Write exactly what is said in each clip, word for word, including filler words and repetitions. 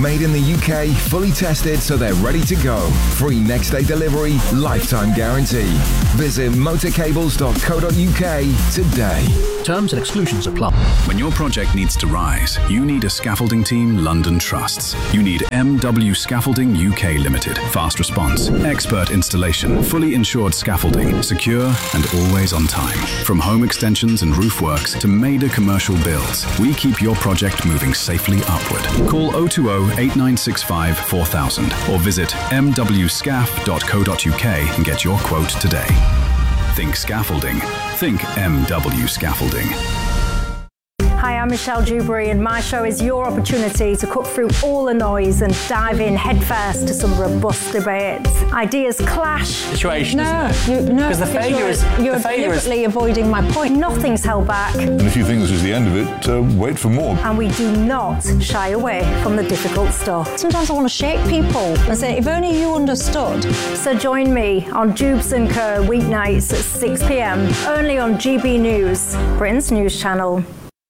made in the U K, fully tested so they're ready to go. Free next day delivery, lifetime guarantee. Visit motorcables dot co dot U K today. Terms and exclusions apply. When your project needs to rise, you need a scaffolding team London trusts. You need M W Scaffolding U K Limited. Fast response, expert installation, fully insured scaffolding, secure and always on time. From home extensions and roof works to major commercial builds, we keep your project moving safely upward. Call oh two oh, eight nine six five, four thousand or visit m w scaf dot co dot U K and get your quote today. Think scaffolding. Think M W Scaffolding. Hi, I'm Michelle Dewberry, and my show is your opportunity to cut through all the noise and dive in headfirst to some robust debates. Ideas clash. Situation, no, isn't it? You, no, because the failure you're, is you're the failure deliberately is... avoiding my point. Nothing's held back. And if you think this is the end of it, uh, wait for more. And we do not shy away from the difficult stuff. Sometimes I want to shake people and say, if only you understood. So join me on Dubes and Co weeknights at six p m only on G B News, Britain's news channel.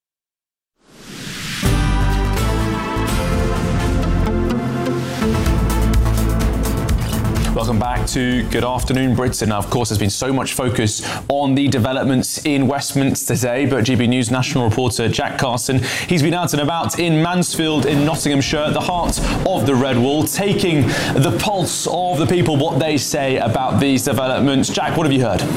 Welcome back to Good Afternoon Britain. Now, of course, there's been so much focus on the developments in Westminster today, but G B News national reporter Jack Carson, he's been out and about in Mansfield in Nottinghamshire, the heart of the Red Wall, taking the pulse of the people, what they say about these developments. Jack, what have you heard?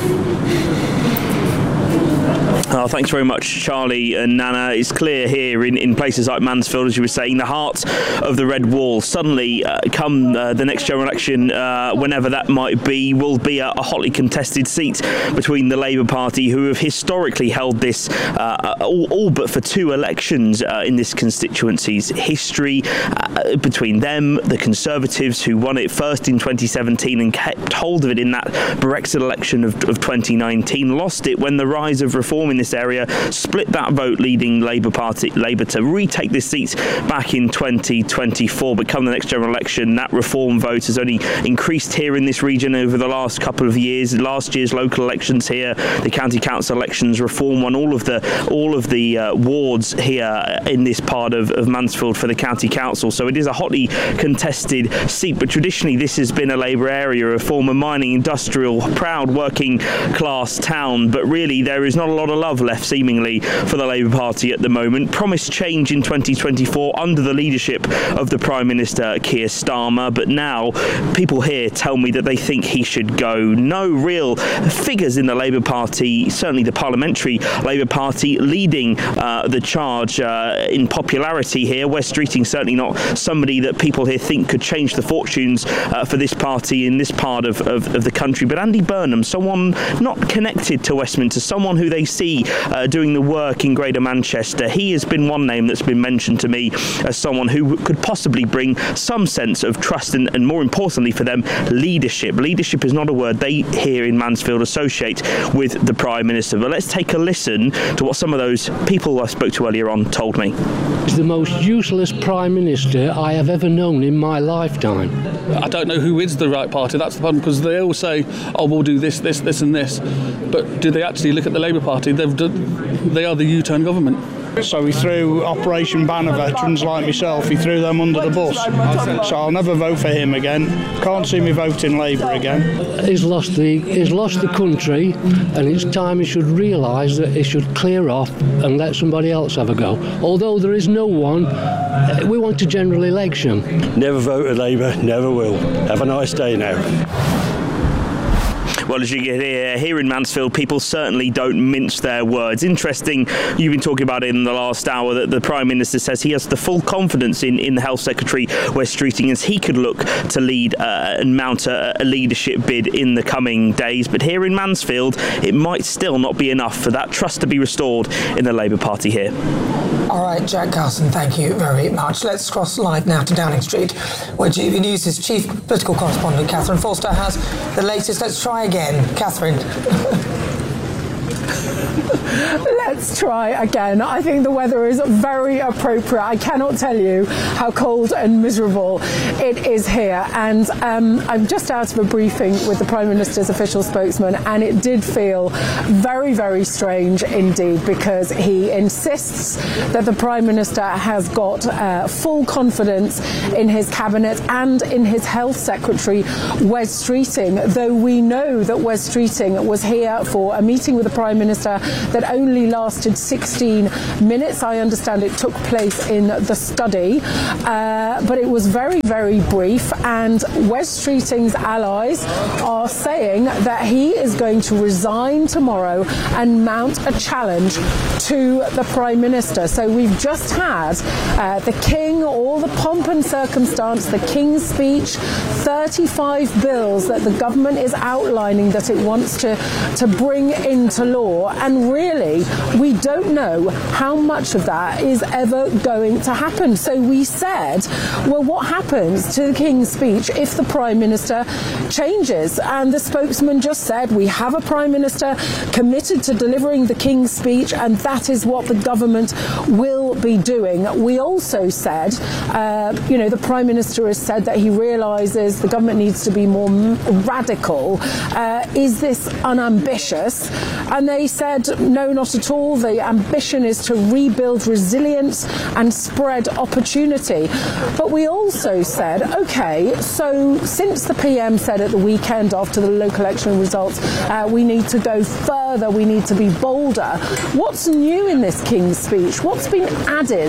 Oh, thanks very much, Charlie and Nana. It's clear here in, in places like Mansfield, as you were saying, the heart of the Red Wall. Suddenly, uh, come uh, the next general election, uh, whenever that might be, will be a, a hotly contested seat between the Labour Party, who have historically held this uh, all, all but for two elections uh, in this constituency's history. Uh, between them, the Conservatives, who won it first in twenty seventeen and kept hold of it in that Brexit election of, of twenty nineteen, lost it when the rise of reform in this area split that vote, leading Labour Party Labour to retake this seat back in twenty twenty-four. But come the next general election, that reform vote has only increased here in this region over the last couple of years. Last year's local elections here, the county council elections, reform won all of the all of the uh, wards here in this part of, of Mansfield for the county council. So it is a hotly contested seat, but traditionally this has been a Labour area, a former mining, industrial, proud working class town. But really there is not a lot of love left seemingly for the Labour Party at the moment. Promised change in twenty twenty-four under the leadership of the Prime Minister Keir Starmer, but now people here tell me that they think he should go. No real figures in the Labour Party, certainly the parliamentary Labour Party, leading uh, the charge uh, in popularity here. Wes Streeting certainly not somebody that people here think could change the fortunes uh, for this party in this part of, of, of the country. But Andy Burnham, someone not connected to Westminster, someone who they see uh, doing the work in Greater Manchester, he has been one name that's been mentioned to me as someone who could possibly bring some sense of trust and, and more importantly for them, leadership. Leadership is not a word they here in Mansfield associate with the Prime Minister. But let's take a listen to what some of those people I spoke to earlier on told me. He's the most useless Prime Minister I have ever known in my lifetime. I don't know who is the right party. That's the problem, because they all say, oh, we'll do this, this, this and this. But do they actually look at the Labour Party? They've done, they are the U-turn government. So he threw Operation Banner veterans like myself, he threw them under the bus. So I'll never vote for him again. Can't see me voting Labour again. He's lost the he's lost the country, and it's time he should realise that he should clear off and let somebody else have a go. Although there is no one, we want a general election. Never voted Labour, never will. Have a nice day now. Well, as you get here, here in Mansfield, people certainly don't mince their words. Interesting, you've been talking about it in the last hour, that the Prime Minister says he has the full confidence in, in the Health Secretary, Wes Streeting, as he could look to lead uh, and mount a, a leadership bid in the coming days. But here in Mansfield, it might still not be enough for that trust to be restored in the Labour Party here. All right, Jack Carson, thank you very much. Let's cross live now to Downing Street, where G B News' chief political correspondent, Catherine Forster, has the latest. Let's try again. Catherine. Let's try again. I think the weather is very appropriate. I cannot tell you how cold and miserable it is here. And um, I'm just out of a briefing with the Prime Minister's official spokesman, and it did feel very, very strange indeed, because he insists that the Prime Minister has got uh, full confidence in his cabinet and in his Health Secretary, Wes Streeting, though we know that Wes Streeting was here for a meeting with the Prime Minister that only lasted sixteen minutes. I understand it took place in the study, uh, but it was very, very brief, and Wes Streeting's allies are saying that he is going to resign tomorrow and mount a challenge to the Prime Minister. So we've just had uh, the King, all the pomp and circumstance, the King's speech, thirty-five bills that the government is outlining that it wants to, to bring into law, and really we don't know how much of that is ever going to happen. So we said, well, what happens to the King's speech if the Prime Minister changes? And the spokesman just said, we have a Prime Minister committed to delivering the King's speech, and that is what the government will be doing. We also said, uh, you know, the Prime Minister has said that he realises the government needs to be more radical. Uh, is this unambitious? And they said, no, not at all. The ambition is to rebuild resilience and spread opportunity. But we also said, OK, so since the P M said at the weekend after the local election results, uh, we need to go further, we need to be bolder. What's new in this King's speech? What's been added?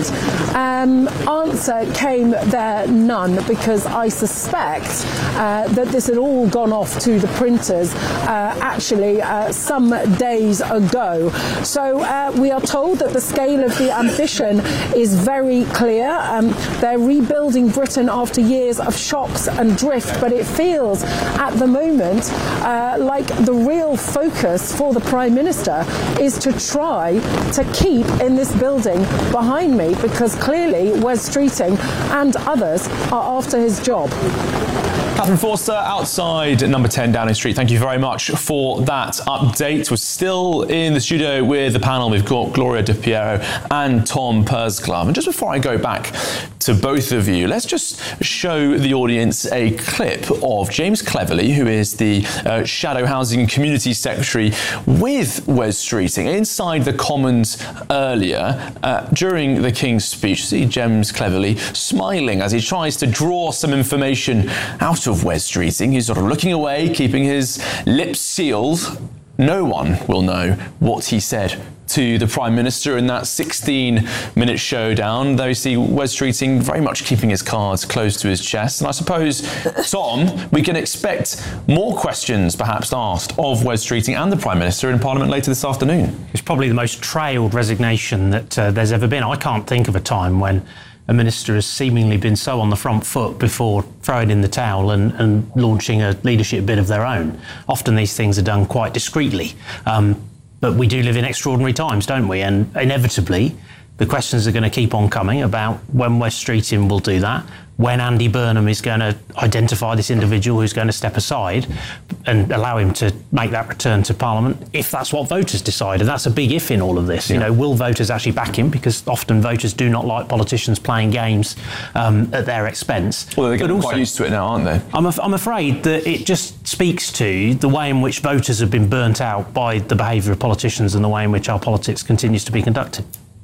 Um, answer came there none, because I suspect uh, that this had all gone off to the printers uh, actually uh, some days ago. So uh, we are told that the scale of the ambition is very clear. Um, they're rebuilding Britain after years of shocks and drift, but it feels at the moment uh, like the real focus for the Prime Minister is to try to keep in this building behind me, because clearly Wes Streeting and others are after his job. Catherine Forster outside number ten Downing Street. Thank you very much for that update. We're still in the studio with the panel. We've got Gloria Di Piero and Tom Pursglove. And just before I go back to both of you, let's just show the audience a clip of James Cleverly, who is the uh, Shadow Housing Community Secretary with Wes Streeting, inside the Commons earlier uh, during the King's speech. See James Cleverly smiling as he tries to draw some information out of Wes Streeting. He's sort of looking away, keeping his lips sealed. No one will know what he said to the Prime Minister in that sixteen minute showdown, though you see Wes Streeting very much keeping his cards close to his chest. And I suppose, Tom, we can expect more questions perhaps asked of Wes Streeting and the Prime Minister in Parliament later this afternoon. It's probably the most trailed resignation that uh, there's ever been. I can't think of a time when a minister has seemingly been so on the front foot before throwing in the towel and, and launching a leadership bid of their own. Often these things are done quite discreetly. Um, but we do live in extraordinary times, don't we? And inevitably, the questions are going to keep on coming about when Wes Streeting will do that, when Andy Burnham is going to identify this individual who's going to step aside and allow him to make that return to Parliament, if that's what voters decide. And that's a big if in all of this. Yeah. You know, will voters actually back him? Because often voters do not like politicians playing games um, at their expense. Well, they're getting quite used to it now, aren't they? I'm, af- I'm afraid that it just speaks to the way in which voters have been burnt out by the behaviour of politicians and the way in which our politics continues to be conducted.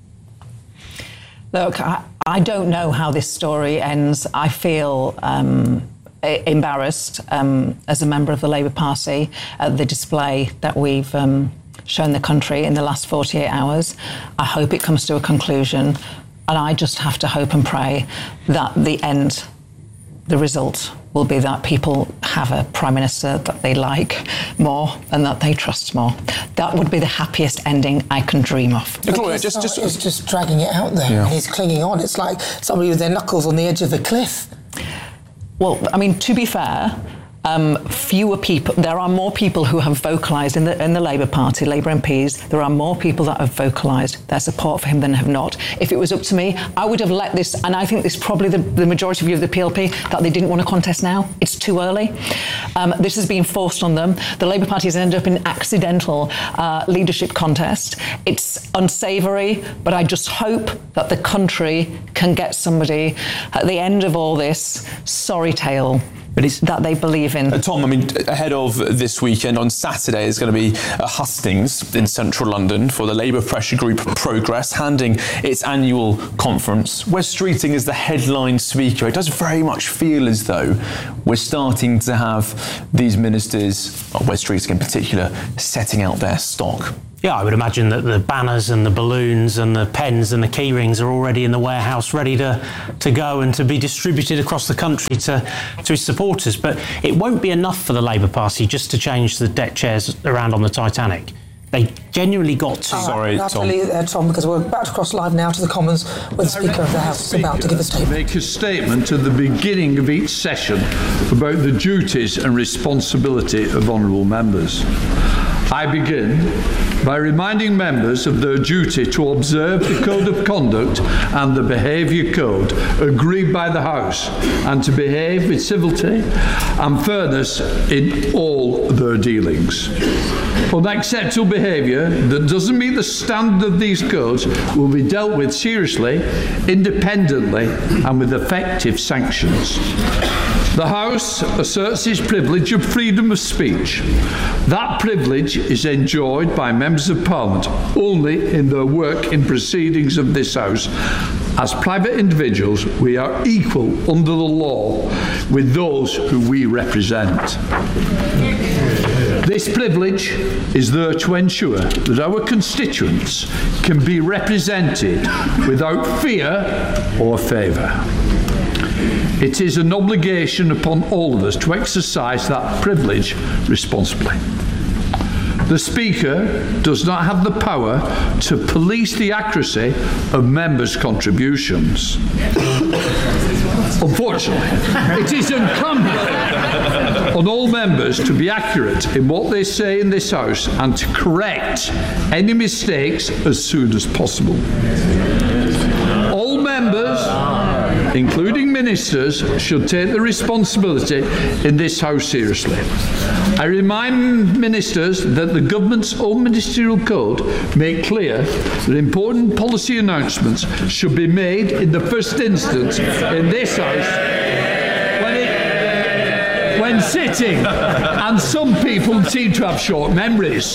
Look, I, I don't know how this story ends. I feel um, embarrassed um, as a member of the Labour Party at the display that we've um, shown the country in the last forty-eight hours. I hope it comes to a conclusion, and I just have to hope and pray that the end, the result, will be that people have a Prime Minister that they like more and that they trust more. That would be the happiest ending I can dream of. Gloria, just, just, it's just dragging it out there. Yeah. And he's clinging on. It's like somebody with their knuckles on the edge of the cliff. Well, I mean, to be fair, Um, fewer people. There are more people who have vocalised in the in the Labour Party, Labour M Ps. There are more people that have vocalised their support for him than have not. If it was up to me, I would have let this, and I think this is probably the, the majority view of the P L P, that they didn't want to contest now. It's too early. Um, this has been forced on them. The Labour Party has ended up in an accidental uh, leadership contest. It's unsavoury, but I just hope that the country can get somebody at the end of all this sorry tale but it's, that they believe in. Uh, Tom, I mean, ahead of this weekend, on Saturday, is going to be uh, hustings in central London for the Labour pressure group Progress, handing its annual conference. Wes Streeting is the headline speaker. It does very much feel as though we're starting to have these ministers, or Wes Streeting in particular, setting out their stock. Yeah, I would imagine that the banners and the balloons and the pens and the key rings are already in the warehouse ready to, to go and to be distributed across the country to, to his supporters. But it won't be enough for the Labour Party just to change the deck chairs around on the Titanic. They genuinely got to... Uh, Sorry, Tom. Tom. There, Tom, because we're about to cross live now to the Commons, where the Speaker of the House is about to give a statement. Make a statement at the beginning of each session about the duties and responsibility of honourable members. I begin by reminding members of their duty to observe the Code of Conduct and the Behaviour Code agreed by the House, and to behave with civility and fairness in all their dealings. Unacceptable behaviour that doesn't meet the standard of these codes will be dealt with seriously, independently, and with effective sanctions. The House asserts its privilege of freedom of speech. That privilege is enjoyed by members of Parliament only in their work in proceedings of this House. As private individuals, we are equal under the law with those who we represent. This privilege is there to ensure that our constituents can be represented without fear or favour. It is an obligation upon all of us to exercise that privilege responsibly. The Speaker does not have the power to police the accuracy of members' contributions. Unfortunately, it is incumbent on all members to be accurate in what they say in this House and to correct any mistakes as soon as possible. All members, including ministers, should take the responsibility in this House seriously. I remind ministers that the government's own ministerial code make clear that important policy announcements should be made in the first instance in this House when, it, when sitting, and some people seem to have short memories.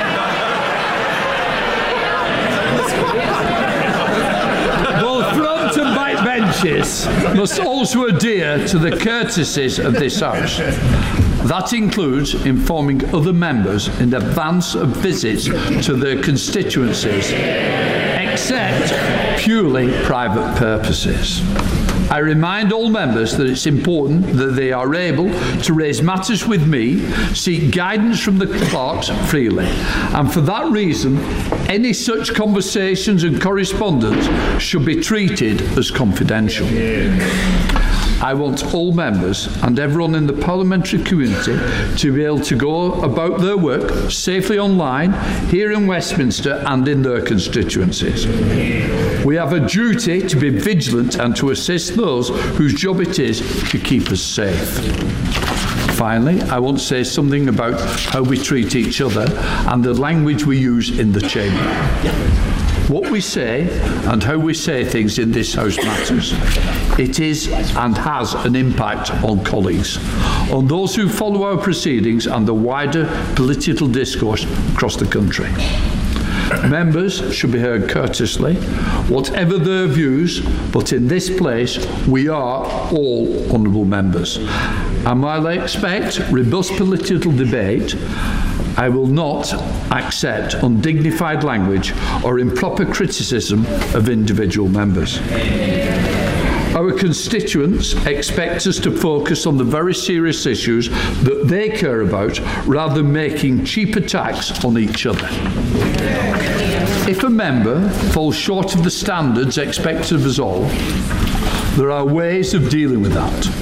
Benches must also adhere to the courtesies of this House. That includes informing other members in advance of visits to their constituencies, except purely private purposes. I remind all members that it's important that they are able to raise matters with me, seek guidance from the clerks freely, and for that reason, any such conversations and correspondence should be treated as confidential. I want all members and everyone in the parliamentary community to be able to go about their work safely online, here in Westminster and in their constituencies. We have a duty to be vigilant and to assist those whose job it is to keep us safe. Finally, I want to say something about how we treat each other and the language we use in the chamber. What we say and how we say things in this House matters. It is and has an impact on colleagues, on those who follow our proceedings and the wider political discourse across the country. Members should be heard courteously, whatever their views, but in this place we are all honourable members. And while I expect robust political debate, I will not accept undignified language or improper criticism of individual members. Our constituents expect us to focus on the very serious issues that they care about rather than making cheap attacks on each other. If a member falls short of the standards expected of us all, there are ways of dealing with that.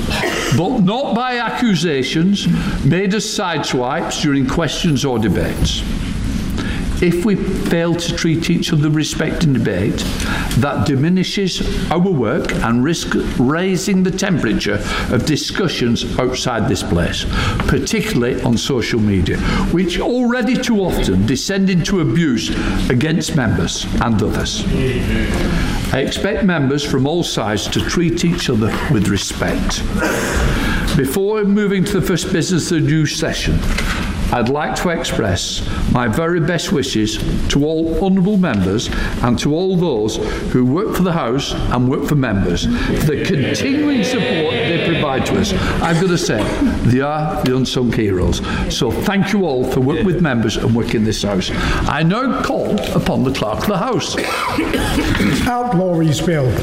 but not by accusations made as sideswipes during questions or debates. If we fail to treat each other with respect in debate, that diminishes our work and risks raising the temperature of discussions outside this place, particularly on social media, which already too often descend into abuse against members and others. I expect members from all sides to treat each other with respect. Before moving to the first business of the new session, I'd like to express my very best wishes to all honourable members and to all those who work for the House and work for members for the continuing support they provide to us. I've got to say, they are the unsung heroes. So thank you all for working with members and working in this House. I now call upon the Clerk of the House. Outlawry's Bill.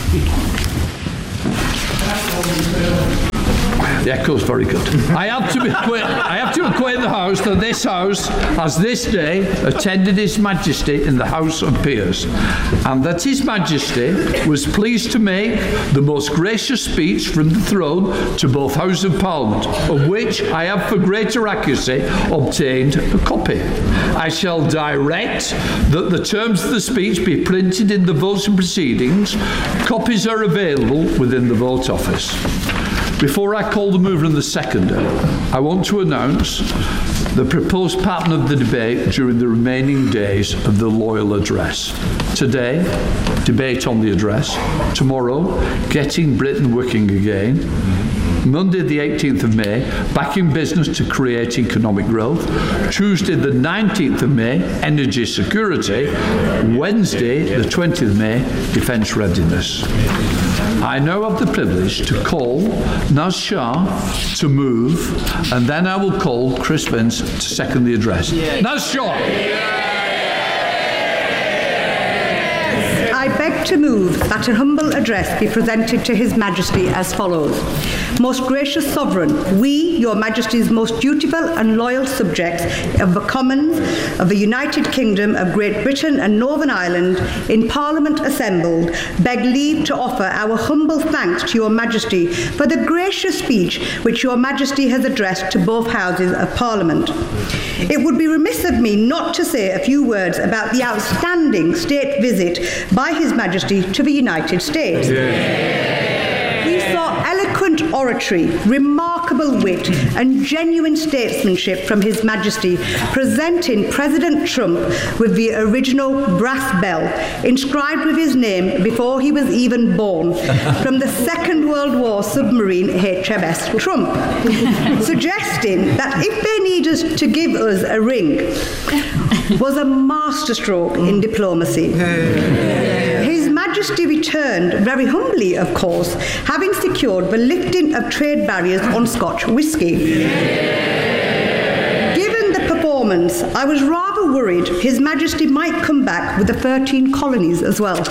The echo's very good. I have to acquaint, I have to acquaint the House that this House has this day attended His Majesty in the House of Peers, and that His Majesty was pleased to make the most gracious speech from the throne to both Houses of Parliament, of which I have for greater accuracy obtained a copy. I shall direct that the terms of the speech be printed in the voting proceedings. Copies are available within the vote office. Before I call the mover and the seconder, I want to announce the proposed pattern of the debate during the remaining days of the Loyal Address. Today, debate on the address. Tomorrow, Getting Britain Working Again. Monday the eighteenth of May, back in business to create economic growth. Tuesday the nineteenth of May, energy security. Wednesday the twentieth of May, defence readiness. I now have the privilege to call Naz Shah to move, and then I will call Chris Vince to second the address. Yeah. Naz Shah. I beg to move that a humble address be presented to His Majesty as follows. Most gracious Sovereign, we, Your Majesty's most dutiful and loyal subjects of the Commons of the United Kingdom of Great Britain and Northern Ireland, in Parliament assembled, beg leave to offer our humble thanks to Your Majesty for the gracious speech which Your Majesty has addressed to both Houses of Parliament. It would be remiss of me not to say a few words about the outstanding state visit by His Majesty to the United States. Yeah. We saw eloquent oratory, remarkable wit, and genuine statesmanship from His Majesty, presenting President Trump with the original brass bell, inscribed with his name before he was even born, from the Second World War submarine H M S Trump, suggesting that if they needed to give us a ring, was a masterstroke in diplomacy. His Majesty returned, very humbly of course, having secured the lifting of trade barriers on Scotch whisky. Given the performance, I was rather worried His Majesty might come back with the thirteen colonies as well.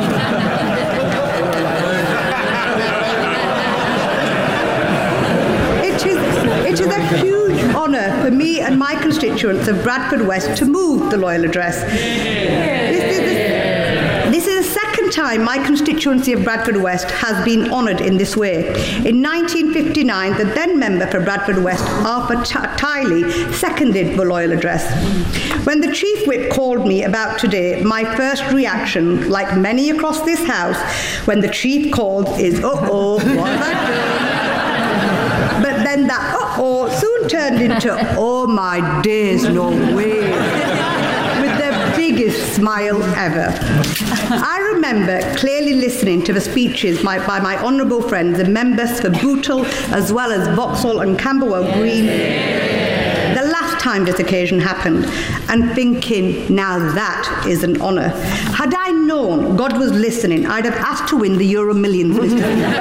It is, it is a huge honour for me and my constituents of Bradford West to move the Loyal Address. This is the This is the second time my constituency of Bradford West has been honoured in this way. In nineteen fifty-nine, the then member for Bradford West, Arthur Tiley, seconded the Loyal Address. When the Chief Whip called me about today, my first reaction, like many across this House, when the Chief called is, uh-oh, what have I done? But then that uh-oh soon turned into, oh my days, no way. Biggest smile ever. I remember clearly listening to the speeches by, by my honourable friends and members for Bootle as well as Vauxhall and Camberwell Green the last time this occasion happened, and thinking, now that is an honour. Had I known God was listening, I'd have asked to win the Euro Millions, Mister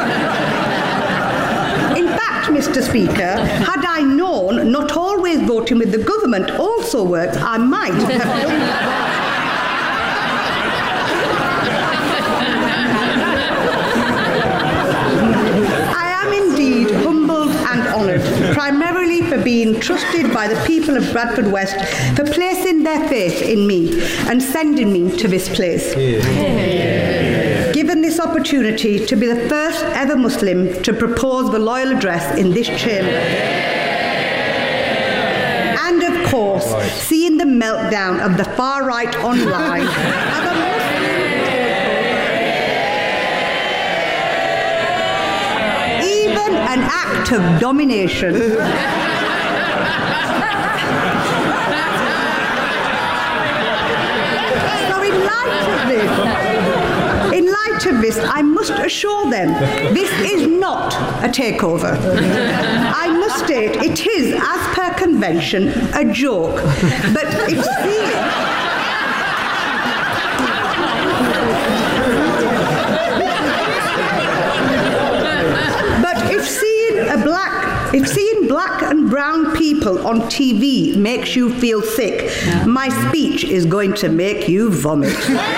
In fact, Mister Speaker, had I known not always voting with the government also works, I might have done that. Primarily for being trusted by the people of Bradford West for placing their faith in me and sending me to this place. Yeah. given this opportunity to be the first ever Muslim to propose the loyal address in this chamber. And of course, seeing the meltdown of the far right online of a even an act of domination. In light of this, I must assure them this is not a takeover. I must state it is, as per convention, a joke, but it's seeing. But if seeing a black, if seeing black and brown people on T V makes you feel sick, my speech is going to make you vomit.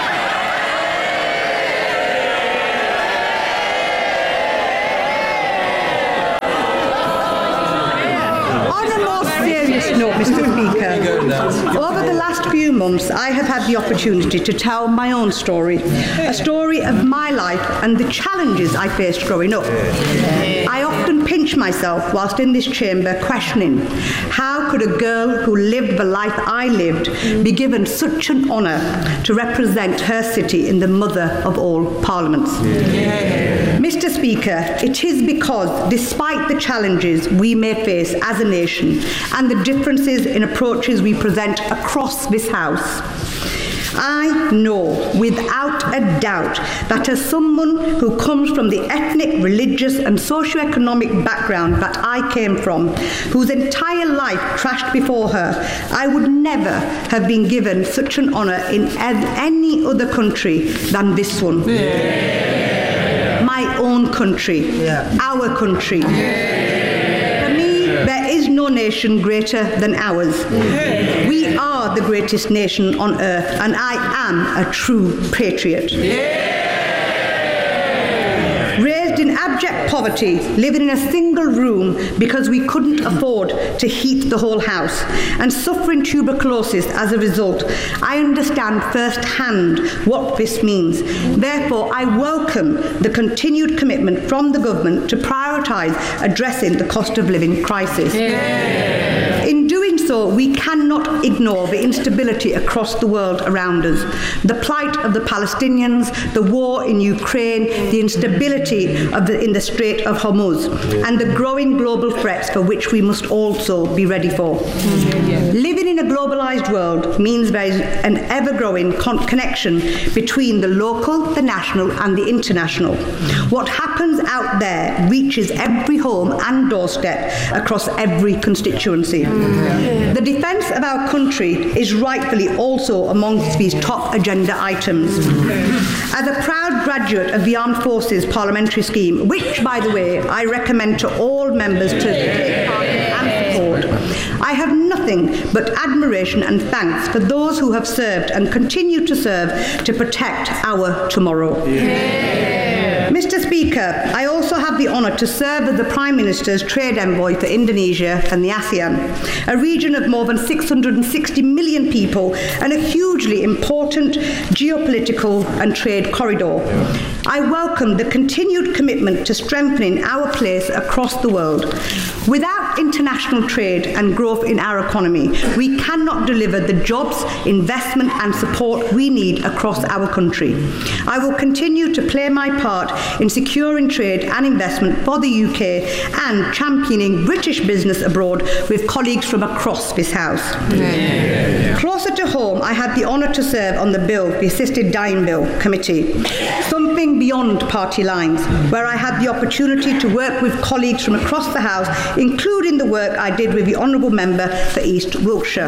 No, Mister Speaker, over the last few months I have had the opportunity to tell my own story, a story of my life and the challenges I faced growing up. I often pinch myself whilst in this chamber questioning how could a girl who lived the life I lived be given such an honour to represent her city in the mother of all parliaments. Mister Speaker, it is because despite the challenges we may face as a nation and the differences in approaches we present across this House, I know without a doubt that as someone who comes from the ethnic, religious and socio-economic background that I came from, whose entire life crashed before her, I would never have been given such an honour in any other country than this one. Yeah. My own country, yeah. Our country. Yeah. For me, there is no nation greater than ours. Yeah. We are the greatest nation on earth, and I am a true patriot. Yeah. Raised in abject poverty, living in a single room because we couldn't afford to heat the whole house, and suffering tuberculosis as a result, I understand firsthand what this means. Therefore, I welcome the continued commitment from the government to prioritise addressing the cost of living crisis. Yeah. In doing so, we cannot ignore the instability across the world around us, the plight of the Palestinians, the war in Ukraine, the instability of the, in the Strait of Hormuz, and the growing global threats for which we must also be ready for. Mm-hmm. Living in a globalised world means there is an ever-growing con- connection between the local, the national and the international. What happens out there reaches every home and doorstep across every constituency. Mm-hmm. The defence of our country is rightfully also amongst these top agenda items. Mm-hmm. As a proud graduate of the Armed Forces Parliamentary Scheme, which, by the way, I recommend to all members to take part in and support, I have nothing but admiration and thanks for those who have served and continue to serve to protect our tomorrow. Yeah. Mister Speaker, I also have the honour to serve as the Prime Minister's Trade Envoy for Indonesia and the ASEAN, a region of more than six hundred sixty million people and a hugely important geopolitical and trade corridor. I welcome the continued commitment to strengthening our place across the world. Without international trade and growth in our economy, we cannot deliver the jobs, investment and support we need across our country. I will continue to play my part in securing trade and investment for the U K and championing British business abroad with colleagues from across this House. Yeah. Closer to home, I had the honour to serve on the bill, the Assisted Dying Bill Committee, something beyond party lines, where I had the opportunity to work with colleagues from across the House, including the work I did with the Honourable Member for East Wiltshire.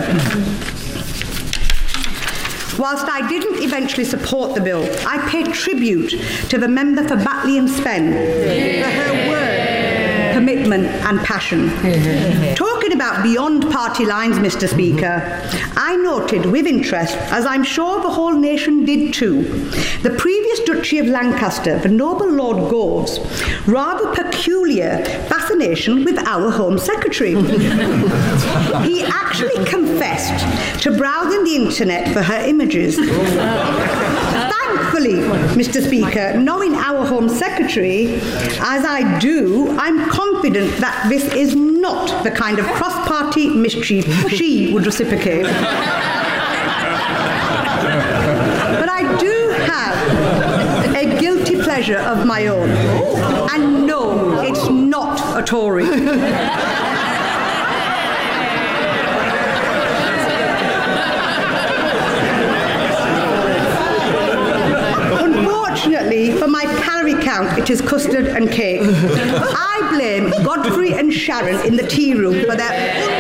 Whilst I didn't eventually support the bill, I pay tribute to the member for Batley and Spen for her work, commitment and passion. Talking about beyond party lines, Mister Speaker, I noted with interest, as I'm sure the whole nation did too, the previous Duchy of Lancaster, the noble Lord Gove's, rather peculiar fascination with our Home Secretary. He actually confessed to browsing the internet for her images. Thankfully, Equally, Mister Speaker, knowing our Home Secretary, as I do, I'm confident that this is not the kind of cross-party mischief she would reciprocate. But I do have a guilty pleasure of my own. And no, it's not a Tory. Unfortunately, for my calorie count, it is custard and cake. I blame Godfrey and Sharon in the tea room for their,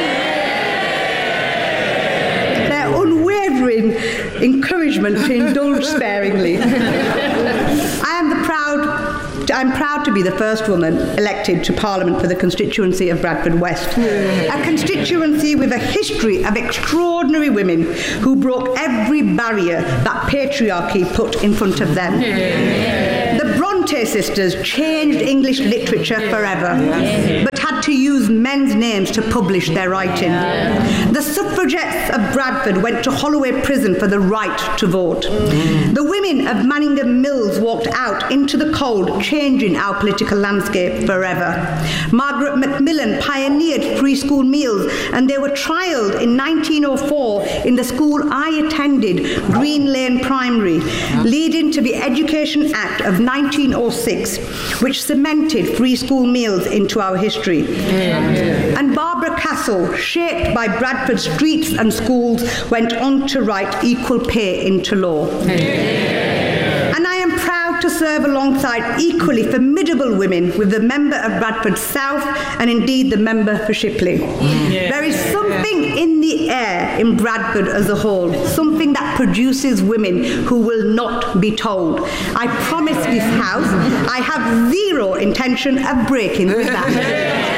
un- their unwavering encouragement to indulge sparingly. I am the proud I'm proud to be the first woman elected to Parliament for the constituency of Bradford West, a constituency with a history of extraordinary women who broke every barrier that patriarchy put in front of them. The Bronte sisters changed English literature forever, but had to use men's names to publish their writing. The suffragettes of Bradford went to Holloway Prison for the right to vote. The women of Manningham Mills walked out into the cold, changing our political landscape forever. Margaret Macmillan pioneered free school meals, and they were trialled in nineteen oh four in the school I attended, Green Lane Primary, leading to the Education Act of nineteen oh six, which cemented free school meals into our history. And Barbara Castle, shaped by Bradford streets and schools, went on to write equal pay into law. And I am proud to serve alongside equally formidable women with the member of Bradford South and indeed the member for Shipley. Yeah. There is something in the air in Bradford as a whole, something that produces women who will not be told. I promise this House I have zero intention of breaking with that.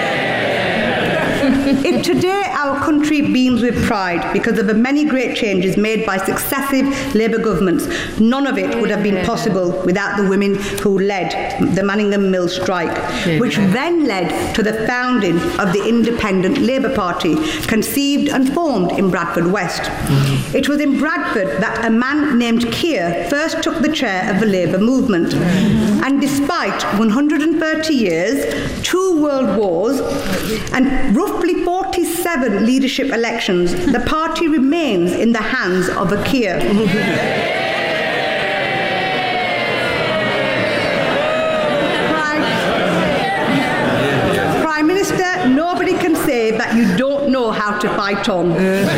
If today our country beams with pride because of the many great changes made by successive Labour governments, none of it would have been possible without the women who led the Manningham Mill strike, which then led to the founding of the Independent Labour Party, conceived and formed in Bradford West. It was in Bradford that a man named Keir first took the chair of the Labour movement. And despite one hundred thirty years, two world wars, and roughly forty-seven leadership elections, the party remains in the hands of a Keir. Prime, Prime Minister, nobody can say that you don't know how to fight on.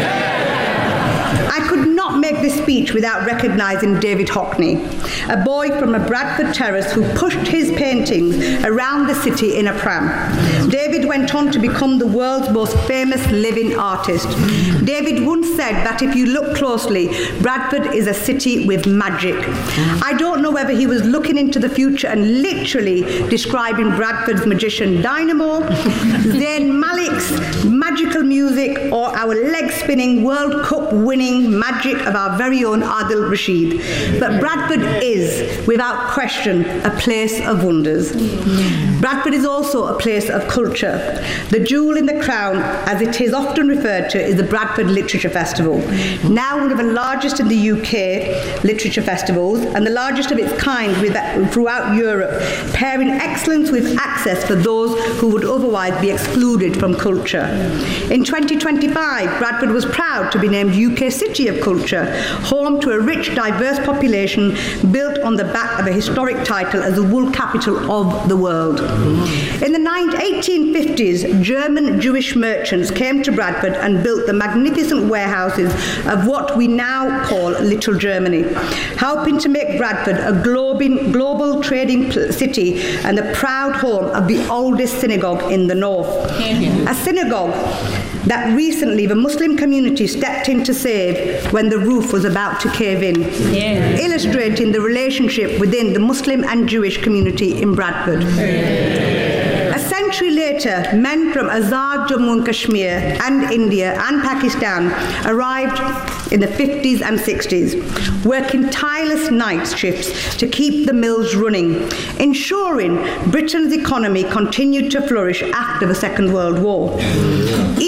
I could not make this speech without recognising David Hockney, a boy from a Bradford terrace who pushed his paintings around the city in a pram. David went on to become the world's most famous living artist. David once said that if you look closely, Bradford is a city with magic. I don't know whether he was looking into the future and literally describing Bradford's magician Dynamo, Zayn Malik's magical music, or our leg-spinning World Cup winning magic of our very own Adil Rashid. But Bradford is, without question, a place of wonders. Bradford is also a place of culture. The jewel in the crown, as it is often referred to, is the Bradford Literature Festival, now one of the largest in the U K literature festivals and the largest of its kind with, throughout Europe, pairing excellence with access for those who would otherwise be excluded from culture. In twenty twenty-five, Bradford was proud to be named U K City of Culture, home to a rich, diverse population built on the back of a historic title as the wool capital of the world. In the eighteen fifties, German Jewish merchants came to Bradford and built the magnificent warehouses of what we now call Little Germany, helping to make Bradford a globin, global trading city and the proud home of the oldest synagogue in the north. A synagogue that recently the Muslim community stepped in to save when the roof was about to cave in, yeah. illustrating the relationship within the Muslim and Jewish community in Bradford. A century later, men from Azad Jammu and Kashmir and India and Pakistan arrived in the fifties and sixties, working tireless night shifts to keep the mills running, ensuring Britain's economy continued to flourish after the Second World War. Each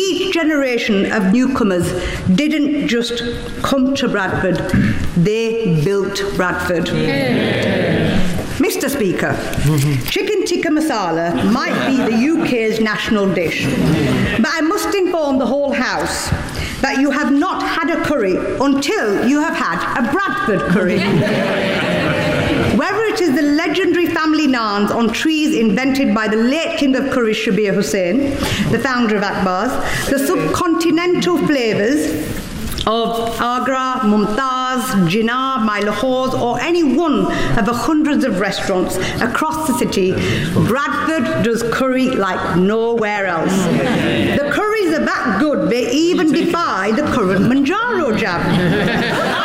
generation of newcomers didn't just come to Bradford, they built Bradford. Yeah. Mister Speaker, chicken tikka masala might be the U K's national dish, but I must inform the whole House that you have not had a curry until you have had a Bradford curry. Whether it is the legendary family naans on trees invented by the late King of Curry, Shabir Hussain, the founder of Akbar's, the subcontinental flavours of Agra, Mumtaz, Jinnah, My Lahores, or any one of the hundreds of restaurants across the city, Bradford does curry like nowhere else. The curries are that good, they even defy the current Manjaro jab.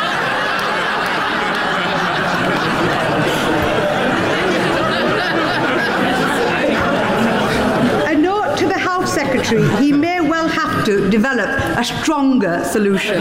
Secretary, he may well have to develop a stronger solution.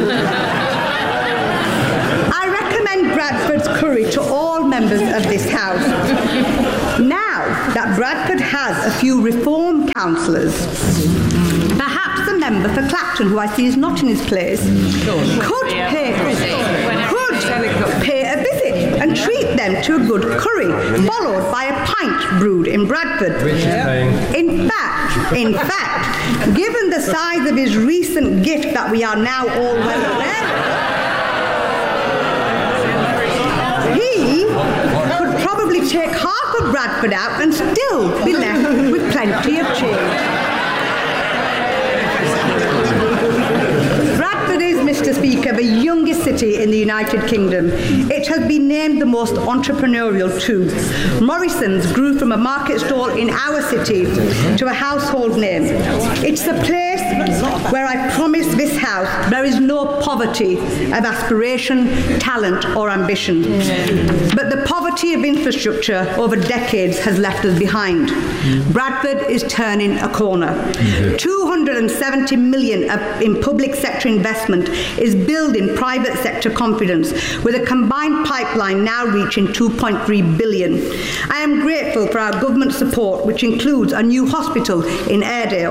I recommend Bradford's curry to all members of this House. Now that Bradford has a few reform councillors, perhaps the member for Clacton, who I see is not in his place, could pay, could pay a visit and treat them to a good curry, followed by a pint brewed in Bradford. In fact, in fact, given the size of his recent gift that we are now all well aware, he could probably take half of Bradford out and still be left with plenty of change. Mister Speaker, the youngest city in the United Kingdom. It has been named the most entrepreneurial too. Morrison's grew from a market stall in our city to a household name. It's a place where I promise this House there is no poverty of aspiration, talent or ambition. But the poverty of infrastructure over decades has left us behind. Bradford is turning a corner. two hundred seventy million of, in public sector investment is building private sector confidence, with a combined pipeline now reaching two point three billion. I am grateful for our government support, which includes a new hospital in Airedale,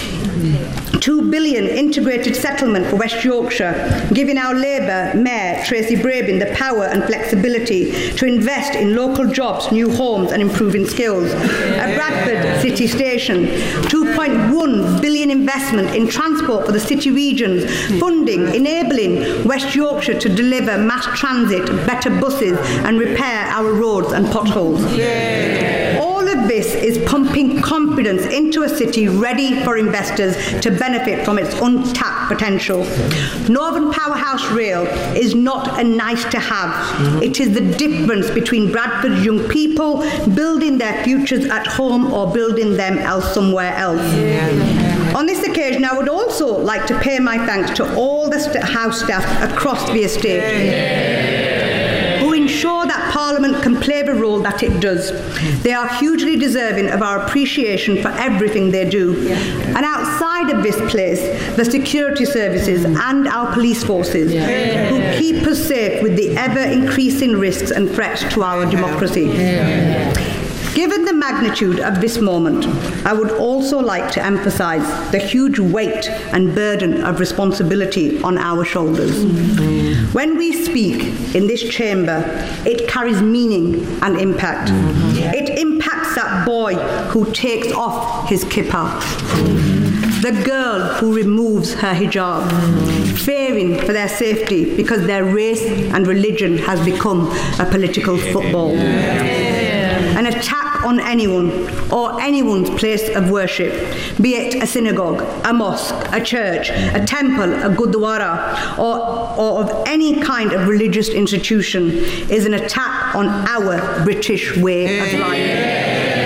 two billion integrated settlement for West Yorkshire, giving our Labour Mayor Tracy Brabin the power and flexibility to invest in local jobs, new homes and improving skills. A Bradford City Station, two point one billion investment in transport for the city regions, funding enabling West Yorkshire to deliver mass transit, better buses and repair our roads and potholes. All of this is pumping confidence into a city ready for investors to benefit from its untapped potential. Northern Powerhouse Rail is not a nice to have. It is the difference between Bradford's young people building their futures at home or building them else somewhere else. On this occasion, I would also like to pay my thanks to all the st- House staff across the estate who ensure that Parliament can play the role that it does. They are hugely deserving of our appreciation for everything they do. And outside of this place, the security services and our police forces who keep us safe with the ever-increasing risks and threats to our democracy. Given the magnitude of this moment, I would also like to emphasise the huge weight and burden of responsibility on our shoulders. Mm-hmm. When we speak in this chamber, it carries meaning and impact. Mm-hmm. Yeah. It impacts that boy who takes off his kippah. Mm-hmm. The girl who removes her hijab, mm-hmm. fearing for their safety because their race and religion has become a political football. Yeah. An attack on anyone or anyone's place of worship, be it a synagogue, a mosque, a church, a temple, a gurdwara, or, or of any kind of religious institution, is an attack on our British way of life.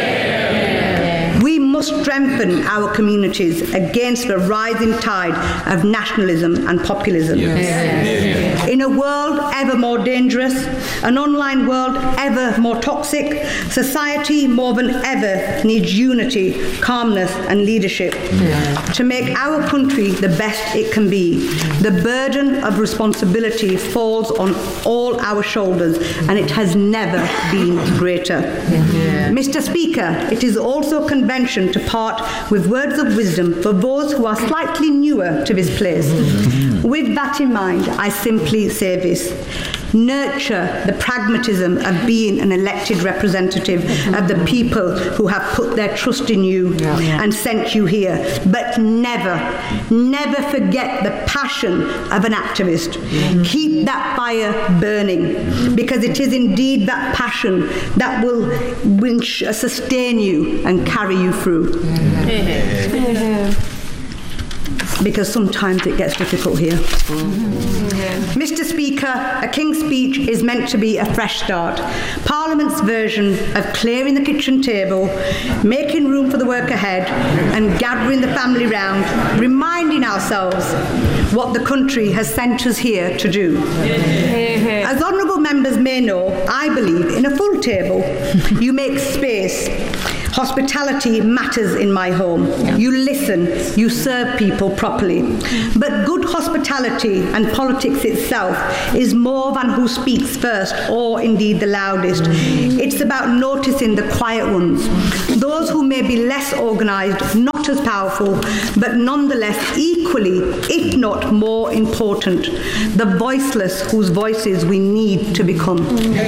We must strengthen our communities against the rising tide of nationalism and populism. Yes. Yes. In a world ever more dangerous, an online world ever more toxic, society more than ever needs unity, calmness and leadership yeah. to make our country the best it can be. The burden of responsibility falls on all our shoulders, and it has never been greater. Yeah. Mister Speaker, it is also convention to part with words of wisdom for those who are slightly newer to this place. With that in mind, I simply say this. Nurture the pragmatism of being an elected representative of the people who have put their trust in you yeah. and sent you here. But never, never forget the passion of an activist. Mm-hmm. Keep that fire burning, because it is indeed that passion that will, will sustain you and carry you through. Mm-hmm. Mm-hmm. Because sometimes it gets difficult here. Mm-hmm. Mister Speaker, a King's Speech is meant to be a fresh start. Parliament's version of clearing the kitchen table, making room for the work ahead, and gathering the family round, reminding ourselves what the country has sent us here to do. Mm-hmm. As honourable members may know, I believe in a full table. You make space. Hospitality matters in my home. You listen, you serve people properly. But good hospitality and politics itself is more than who speaks first or indeed the loudest. It's about noticing the quiet ones, those who may be less organised, not as powerful, but nonetheless equally, if not more important, the voiceless whose voices we need to become.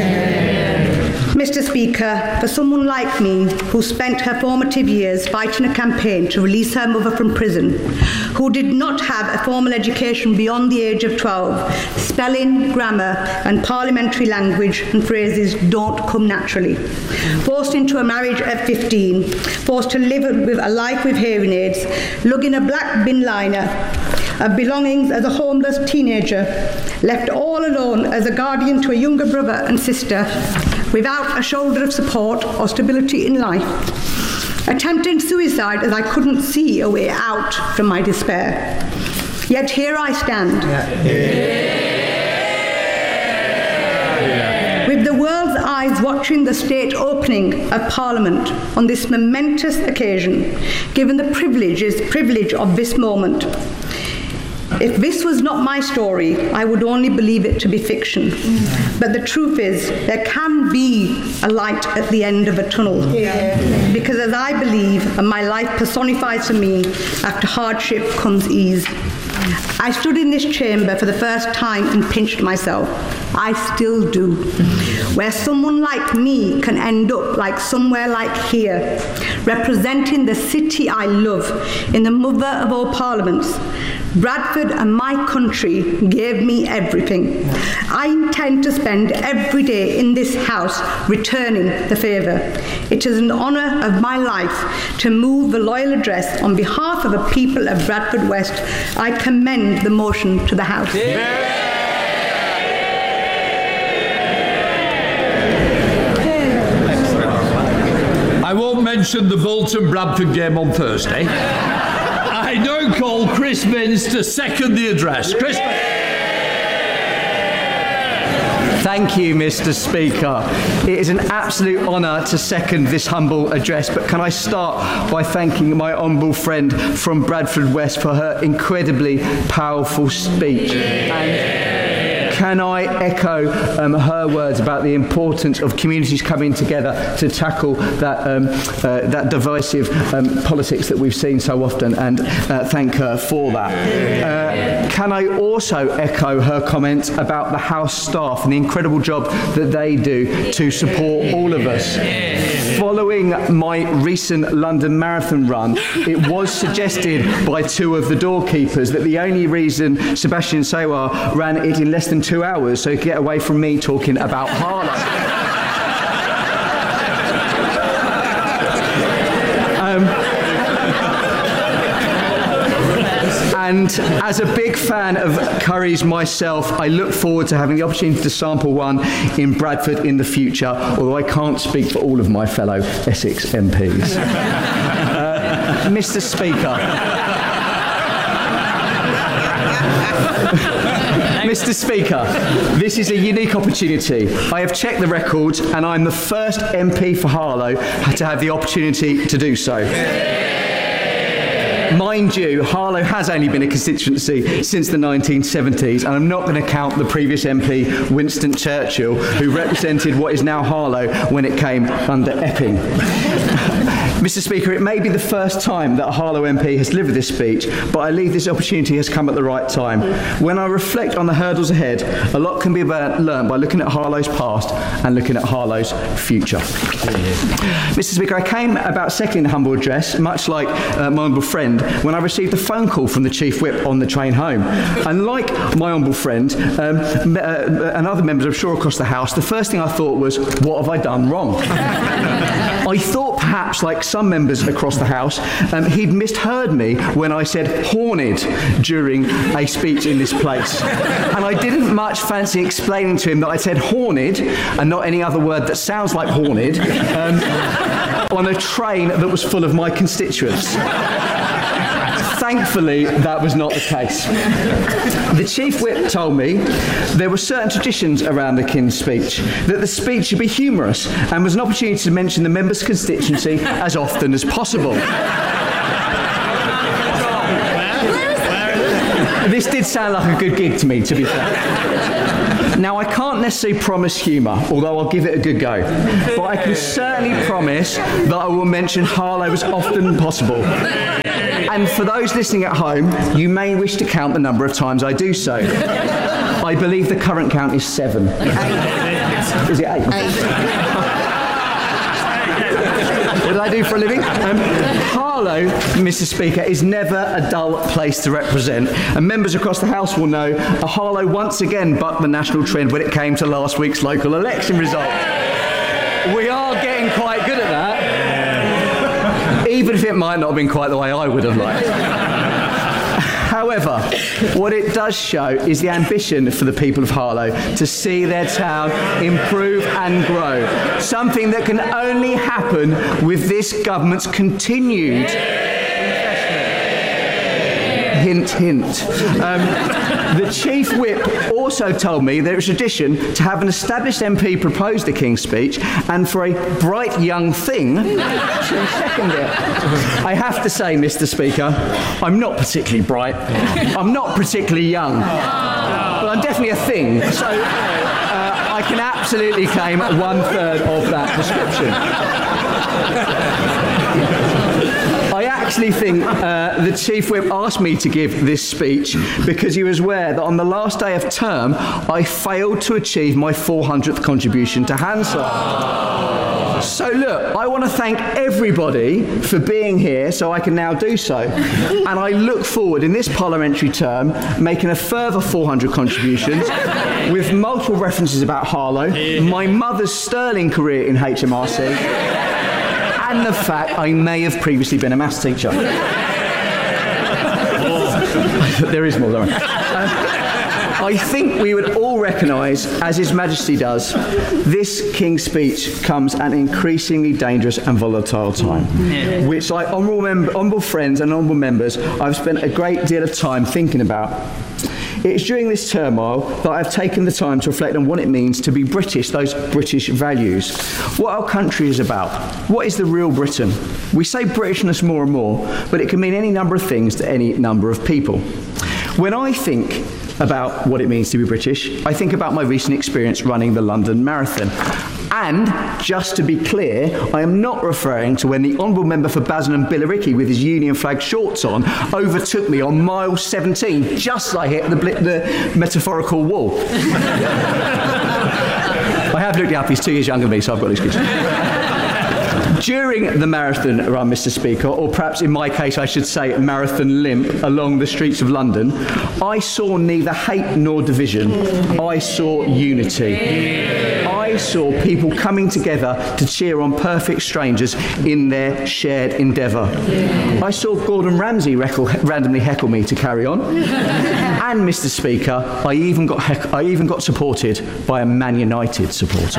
Mister Speaker, for someone like me who spent her formative years fighting a campaign to release her mother from prison, who did not have a formal education beyond the age of twelve, spelling, grammar and parliamentary language and phrases don't come naturally. Forced into a marriage at fifteen, forced to live with a life with hearing aids, lugging a black bin liner of belongings as a homeless teenager, left all alone as a guardian to a younger brother and sister, without a shoulder of support or stability in life, attempting suicide as I couldn't see a way out from my despair. Yet here I stand. Yeah. Yeah. With the world's eyes watching the state opening of Parliament on this momentous occasion, given the privileges, privilege of this moment. If this was not my story, I would only believe it to be fiction. But the truth is, there can be a light at the end of a tunnel. Yeah. Because as I believe, and my life personifies for me, after hardship comes ease. I stood in this chamber for the first time and pinched myself. I still do. Where someone like me can end up like somewhere like here, representing the city I love in the mother of all parliaments. Bradford and my country gave me everything. I intend to spend every day in this house returning the favour. It is an honour of my life to move the loyal address on behalf of the people of Bradford West. I commend the motion to the House. Yeah. I won't mention the Bolton-Bradford game on Thursday. I now call Chris Minns to second the address. Chris Minns. Thank you, Mister Speaker. It is an absolute honour to second this humble address, but can I start by thanking my honourable friend from Bradford West for her incredibly powerful speech. And can I echo um, her words about the importance of communities coming together to tackle that um, uh, that divisive um, politics that we've seen so often, and uh, thank her for that. Uh, can I also echo her comments about the House staff and the incredible job that they do to support all of us. Following my recent London Marathon run, it was suggested by two of the doorkeepers that the only reason Sebastian Sewar ran it in less than two hours so he could get away from me talking about Harlow. um, And as a big fan of curries myself, I look forward to having the opportunity to sample one in Bradford in the future, although I can't speak for all of my fellow Essex M Ps. uh, Mister Speaker. Mister Speaker, this is a unique opportunity. I have checked the records and I'm the first M P for Harlow to have the opportunity to do so. Mind you, Harlow has only been a constituency since the nineteen seventies, and I'm not going to count the previous M P, Winston Churchill, who represented what is now Harlow when it came under Epping. Mister Speaker, it may be the first time that a Harlow M P has delivered this speech, but I believe this opportunity has come at the right time. When I reflect on the hurdles ahead, a lot can be learned by looking at Harlow's past and looking at Harlow's future. Mister Speaker, I came about seconding the humble address, much like uh, my honourable friend, when I received a phone call from the Chief Whip on the train home. And like my honourable friend um, uh, and other members, I'm sure, across the House, the first thing I thought was, what have I done wrong? I thought perhaps, like some members across the House, um, he'd misheard me when I said horned during a speech in this place. And I didn't much fancy explaining to him that I said horned and not any other word that sounds like horned um, on a train that was full of my constituents. Thankfully, that was not the case. The Chief Whip told me there were certain traditions around the King's speech, that the speech should be humorous and was an opportunity to mention the member's constituency as often as possible. This did sound like a good gig to me, to be fair. Now, I can't necessarily promise humour, although I'll give it a good go. But I can certainly promise that I will mention Harlow as often as possible. And for those listening at home, you may wish to count the number of times I do so. I believe the current count is seven. Eight. Is it eight? Eight. What did I do for a living? Um, Harlow, Mister Speaker, is never a dull place to represent. And members across the House will know that Harlow once again bucked the national trend when it came to last week's local election result. We are getting quite good at that, even if it might not have been quite the way I would have liked. However, what it does show is the ambition for the people of Harlow to see their town improve and grow, something that can only happen with this government's continued hint, hint. Um, the Chief Whip also told me there is a tradition to have an established M P propose the King's speech and for a bright young thing to second it. I have to say, Mister Speaker, I'm not particularly bright. I'm not particularly young. But I'm definitely a thing. So uh, I can absolutely claim one third of that description. I actually think uh, the Chief Whip asked me to give this speech because he was aware that on the last day of term I failed to achieve my four hundredth contribution to Hansard. So look, I want to thank everybody for being here so I can now do so. And I look forward in this parliamentary term making a further four hundred contributions with multiple references about Harlow, my mother's sterling career in H M R C, and the fact I may have previously been a maths teacher. There is more, though. Uh, I think we would all recognise, as His Majesty does, this King's speech comes at an increasingly dangerous and volatile time, yeah. which, like honourable, mem- honourable friends and honourable members, I've spent a great deal of time thinking about. It's during this turmoil that I've taken the time to reflect on what it means to be British, those British values. What our country is about. What is the real Britain? We say Britishness more and more, but it can mean any number of things to any number of people. When I think about what it means to be British, I think about my recent experience running the London Marathon. And, just to be clear, I am not referring to when the Honourable Member for Basildon Billericay with his Union flag shorts on overtook me on mile seventeen, just as I hit the, bl- the metaphorical wall. I have looked it up, he's two years younger than me, so I've got an excuse. During the marathon run, Mister Speaker, or perhaps in my case I should say marathon limp along the streets of London, I saw neither hate nor division. I saw unity. I saw people coming together to cheer on perfect strangers in their shared endeavour. I saw Gordon Ramsay reckle, randomly heckle me to carry on. And, Mister Speaker, I even got heck- I even got supported by a Man United supporter.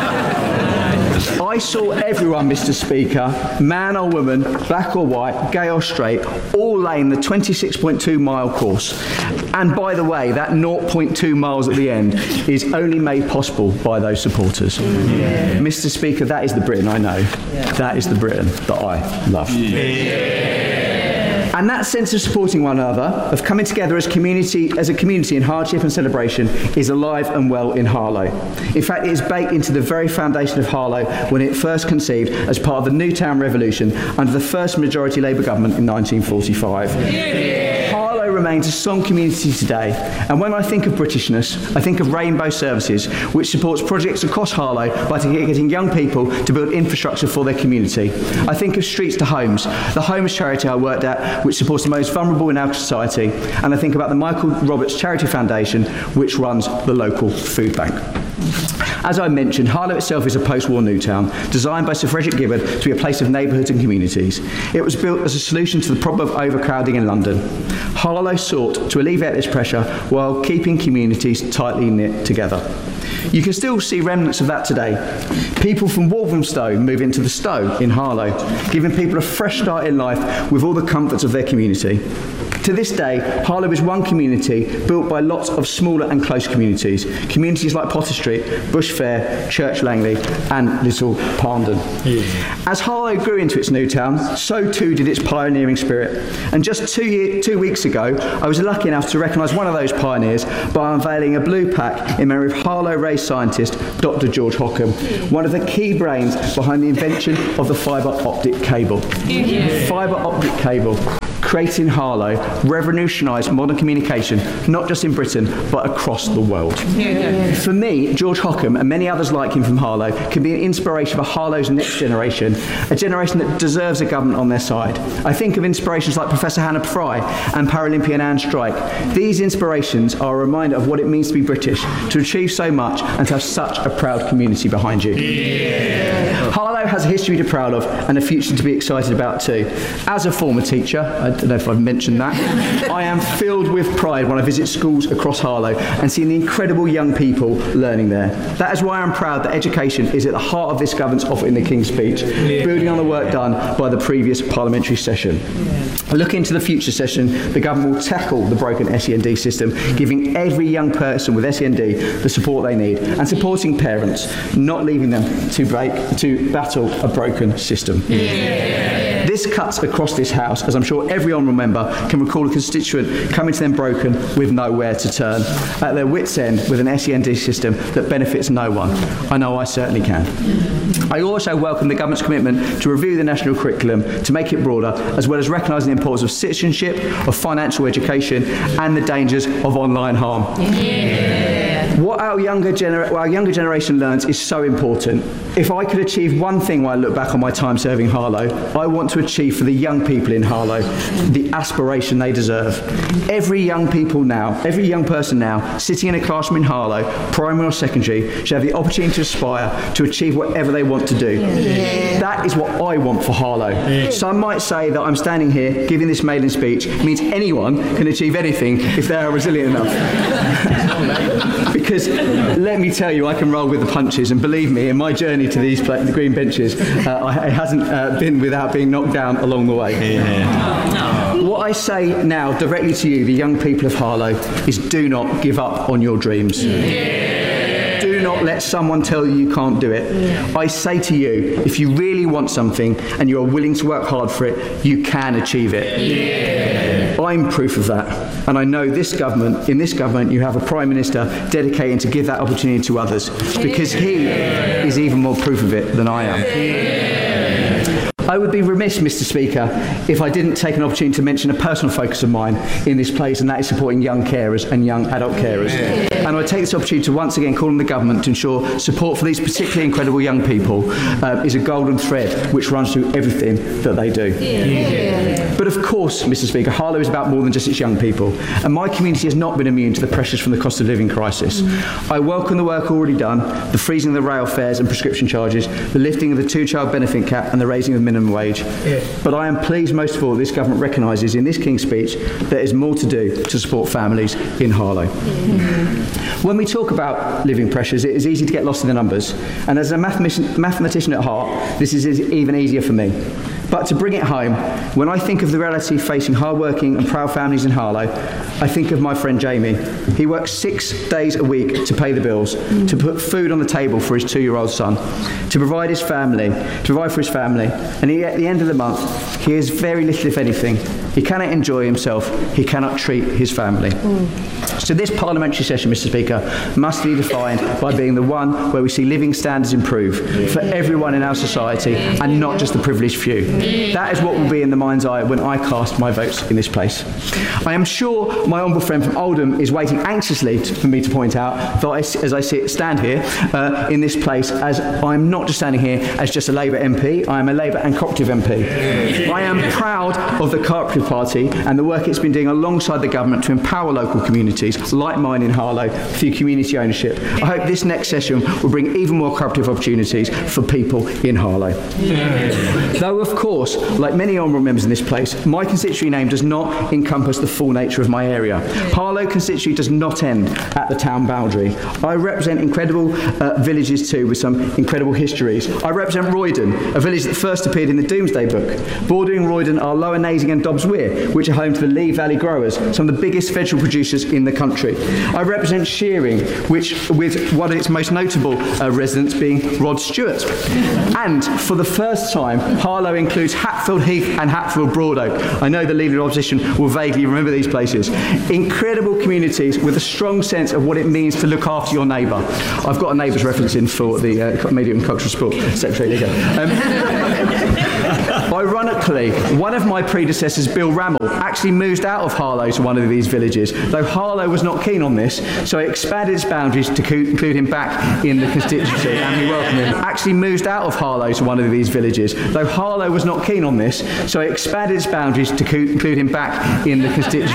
I saw everyone, Mister Speaker, man or woman, black or white, gay or straight, all laying the twenty-six point two mile course. And by the way, that zero point two miles at the end is only made possible by those supporters. Yeah. Mister Speaker, that is the Britain I know. Yeah. That is the Britain that I love. Yeah. And that sense of supporting one another, of coming together as community, as a community in hardship and celebration, is alive and well in Harlow. In fact, it is baked into the very foundation of Harlow when it first conceived as part of the Newtown Revolution under the first majority Labour government in nineteen forty-five. Harlow remains a strong community today, and when I think of Britishness, I think of Rainbow Services, which supports projects across Harlow by getting young people to build infrastructure for their community. I think of Streets to Homes, the homes charity I worked at, which supports the most vulnerable in our society, and I think about the Michael Roberts Charity Foundation, which runs the local food bank. As I mentioned, Harlow itself is a post-war new town, designed by Sir Frederick Gibbard to be a place of neighbourhoods and communities. It was built as a solution to the problem of overcrowding in London. Harlow sought to alleviate this pressure while keeping communities tightly knit together. You can still see remnants of that today. People from Walthamstow move into the Stow in Harlow, giving people a fresh start in life with all the comforts of their community. To this day, Harlow is one community built by lots of smaller and close communities. Communities like Potter Street, Bush Fair, Church Langley and Little Parndon. Yeah. As Harlow grew into its new town, so too did its pioneering spirit. And just two, year, two weeks ago, I was lucky enough to recognise one of those pioneers by unveiling a blue pack in memory of Harlow-raised scientist Doctor George Hockham, one of the key brains behind the invention of the fibre optic cable. Yeah. Fibre optic cable, created in Harlow, revolutionised modern communication, not just in Britain, but across the world. Yeah. For me, George Hockham and many others like him from Harlow can be an inspiration for Harlow's next generation, a generation that deserves a government on their side. I think of inspirations like Professor Hannah Fry and Paralympian Anne Strike. These inspirations are a reminder of what it means to be British, to achieve so much and to have such a proud community behind you. Yeah. Harlow has a history to be proud of and a future to be excited about too. As a former teacher, I don't know if I've mentioned that, I am filled with pride when I visit schools across Harlow and see the incredible young people learning there. That is why I'm proud that education is at the heart of this government's offer in the King's Speech, yeah. building on the work done by the previous parliamentary session. Yeah. Looking into the future session, the government will tackle the broken S E N D system, giving every young person with S E N D the support they need and supporting parents, not leaving them to, break, to battle a broken system. Yeah. This cuts across this House, as I'm sure every honourable member can recall a constituent coming to them broken with nowhere to turn, at their wits' end with an S E N D system that benefits no one. I know I certainly can. I also welcome the government's commitment to review the national curriculum to make it broader, as well as recognising the importance of citizenship, of financial education and the dangers of online harm. Yeah. What our younger, gener- what our younger generation learns is so important. If I could achieve one thing when I look back on my time serving Harlow, I want to achieve for the young people in Harlow the aspiration they deserve. Every young people now, every young person now, sitting in a classroom in Harlow, primary or secondary, should have the opportunity to aspire to achieve whatever they want to do. Yeah. That is what I want for Harlow. Yeah. Some might say that I'm standing here giving this maiden speech means anyone can achieve anything if they are resilient enough. Because let me tell you, I can roll with the punches, and believe me, in my journey to these pla- the green benches, uh, I, it hasn't uh, been without being knocked down along the way. Yeah. What I say now directly to you, the young people of Harlow, is do not give up on your dreams. Yeah. Do not let someone tell you you can't do it. Yeah. I say to you, if you really want something and you are willing to work hard for it, you can achieve it. Yeah. I'm proof of that, and I know this government, in this government you have a Prime Minister dedicated to give that opportunity to others, because he is even more proof of it than I am. I would be remiss, Mister Speaker, if I didn't take an opportunity to mention a personal focus of mine in this place, and that is supporting young carers and young adult carers. Yeah. And I take this opportunity to once again call on the government to ensure support for these particularly incredible young people uh, is a golden thread which runs through everything that they do. Yeah. Yeah. But of course, Mister Speaker, Harlow is about more than just its young people, and my community has not been immune to the pressures from the cost of living crisis. Mm. I welcome the work already done, the freezing of the rail fares and prescription charges, the lifting of the two-child benefit cap and the raising of the minimum wage. Yeah. But I am pleased most of all this government recognises in this King's Speech there is more to do to support families in Harlow. Yeah. When we talk about living pressures, it is easy to get lost in the numbers, and as a mathematician, mathematician at heart, this is even easier for me. But to bring it home, when I think of the reality facing hard-working and proud families in Harlow, I think of my friend Jamie. He works six days a week to pay the bills, mm. to put food on the table for his two-year-old son, to provide his family, to provide for his family, and he, at the end of the month, he has very little, if anything, He cannot enjoy himself. He cannot treat his family. Mm. So this parliamentary session, Mr Speaker, must be defined by being the one where we see living standards improve for everyone in our society and not just the privileged few. That is what will be in the mind's eye when I cast my votes in this place. I am sure my honourable friend from Oldham is waiting anxiously to, for me to point out that I, as I sit, stand here uh, in this place, as I'm not just standing here as just a Labour M P, I am a Labour and Cooperative M P. I am proud of the Cooperative Party and the work it's been doing alongside the government to empower local communities like mine in Harlow through community ownership. I hope this next session will bring even more cooperative opportunities for people in Harlow. Yeah. Though, of course, like many honourable members in this place, my constituency name does not encompass the full nature of my area. Harlow constituency does not end at the town boundary. I represent incredible uh, villages too, with some incredible histories. I represent Roydon, a village that first appeared in the Domesday Book. Bordering Roydon are Lower Nasing and Dobbs Weir, which are home to the Lee Valley growers, some of the biggest vegetable producers in the country. I represent Shearing, which with one of its most notable uh, residents being Rod Stewart. And for the first time, Harlow includes Hatfield Heath and Hatfield Broadoak. I know the Leader of Opposition will vaguely remember these places. Incredible communities with a strong sense of what it means to look after your neighbour. I've got a neighbours reference in for the uh, Media and Cultural Sport Secretary. There you go. Um, Ironically, one of my predecessors, Bill Rammell, actually moved out of Harlow to one of these villages, though Harlow was not keen on this, so he expanded its boundaries to co- include him back in the constituency, and we welcome him. Actually moved out of Harlow to one of these villages, though Harlow was not keen on this, so he expanded its boundaries to co- include him back in the constituency.